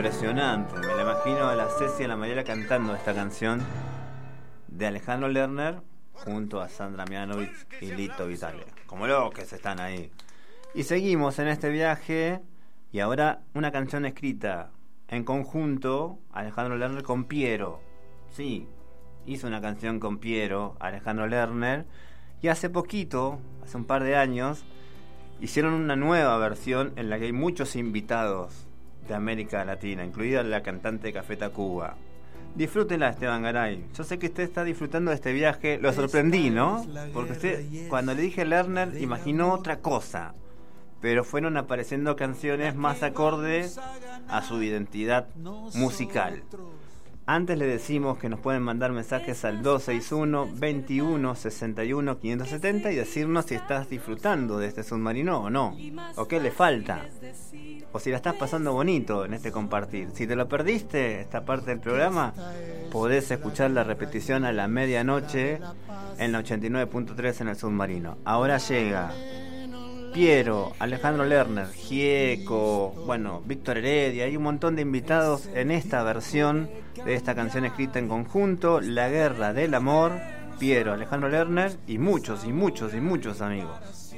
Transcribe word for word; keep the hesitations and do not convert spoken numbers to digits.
impresionante. Me la imagino a la Ceci y a la Mariela cantando esta canción de Alejandro Lerner junto a Sandra Mianovich y Lito Vitale. Como locos están ahí. Y seguimos en este viaje. Y ahora una canción escrita en conjunto, Alejandro Lerner con Piero. Sí, hizo una canción con Piero, Alejandro Lerner. Y hace poquito, hace un par de años, hicieron una nueva versión en la que hay muchos invitados de América Latina, incluida la cantante de Café Tacuba. Disfrútenla, Esteban Garay. Yo sé que usted está disfrutando de este viaje. Lo sorprendí, ¿no? Porque usted, cuando le dije Lerner, imaginó otra cosa. Pero fueron apareciendo canciones más acordes a su identidad musical. Antes le decimos que nos pueden mandar mensajes al dos seis uno, veintiuno, sesenta y uno, quinientos setenta y decirnos si estás disfrutando de este submarino o no, o qué le falta, o si la estás pasando bonito en este compartir. Si te lo perdiste, esta parte del programa, podés escuchar la repetición a la medianoche en la ochenta y nueve punto tres en el submarino. Ahora llega Piero, Alejandro Lerner, Gieco, bueno, Víctor Heredia, hay un montón de invitados en esta versión de esta canción escrita en conjunto, La Guerra del Amor, Piero, Alejandro Lerner y muchos y muchos y muchos amigos.